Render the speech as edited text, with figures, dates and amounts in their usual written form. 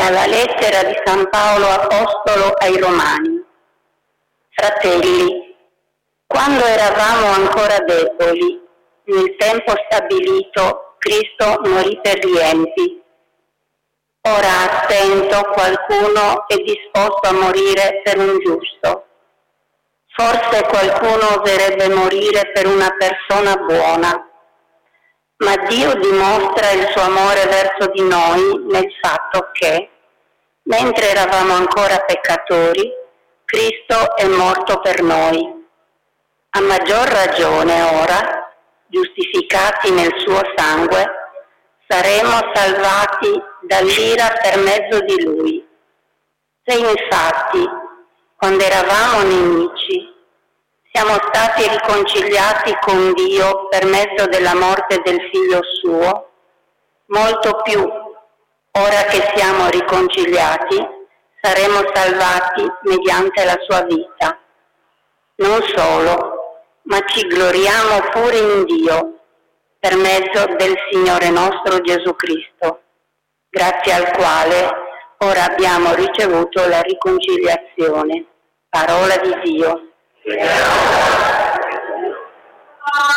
Dalla lettera di San Paolo Apostolo ai Romani. Fratelli, quando eravamo ancora deboli, nel tempo stabilito, Cristo morì per gli empi. Ora, attento, qualcuno è disposto a morire per un giusto. Forse qualcuno oserebbe morire per una persona buona, ma Dio dimostra il suo amore verso di noi nel fatto che, mentre eravamo ancora peccatori, Cristo è morto per noi. A maggior ragione ora, giustificati nel suo sangue, saremo salvati dall'ira per mezzo di Lui. Se infatti, quando eravamo nemici, siamo stati riconciliati con Dio per mezzo della morte del Figlio suo, molto più, ora che siamo riconciliati, saremo salvati mediante la sua vita. Non solo, ma ci gloriamo pure in Dio, per mezzo del Signore nostro Gesù Cristo, grazie al quale ora abbiamo ricevuto la riconciliazione. Parola di Dio.